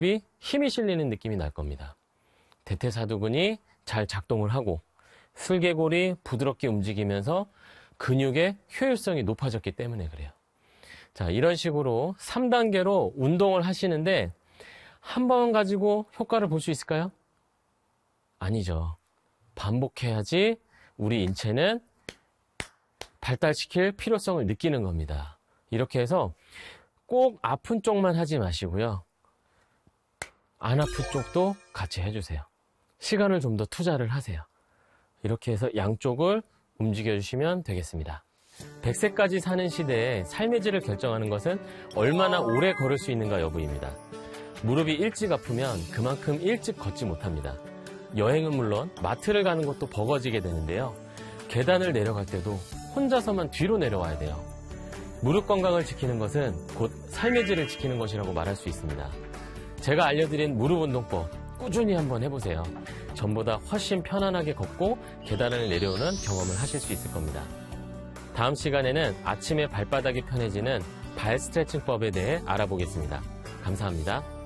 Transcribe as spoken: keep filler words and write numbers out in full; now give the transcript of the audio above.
힘이 실리는 느낌이 날 겁니다. 대퇴사두근이 잘 작동을 하고 슬개골이 부드럽게 움직이면서 근육의 효율성이 높아졌기 때문에 그래요. 자, 이런 식으로 삼 단계로 운동을 하시는데 한 번 가지고 효과를 볼 수 있을까요? 아니죠. 반복해야지 우리 인체는 발달시킬 필요성을 느끼는 겁니다. 이렇게 해서 꼭 아픈 쪽만 하지 마시고요. 안 아픈 쪽도 같이 해주세요. 시간을 좀 더 투자를 하세요. 이렇게 해서 양쪽을 움직여주시면 되겠습니다. 백 세까지 사는 시대에 삶의 질을 결정하는 것은 얼마나 오래 걸을 수 있는가 여부입니다. 무릎이 일찍 아프면 그만큼 일찍 걷지 못합니다. 여행은 물론 마트를 가는 것도 버거지게 되는데요. 계단을 내려갈 때도 혼자서만 뒤로 내려와야 돼요. 무릎 건강을 지키는 것은 곧 삶의 질을 지키는 것이라고 말할 수 있습니다. 제가 알려드린 무릎 운동법 꾸준히 한번 해보세요. 전보다 훨씬 편안하게 걷고 계단을 내려오는 경험을 하실 수 있을 겁니다. 다음 시간에는 아침에 발바닥이 편해지는 발 스트레칭법에 대해 알아보겠습니다. 감사합니다.